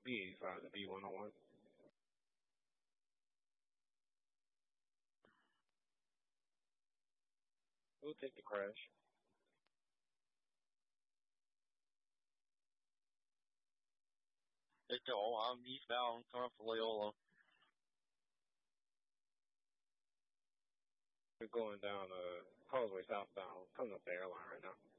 B85 to B101. We'll take the crash. Victor, I'm eastbound coming up for Loyola. We're going down Causeway southbound, coming up the airline right now.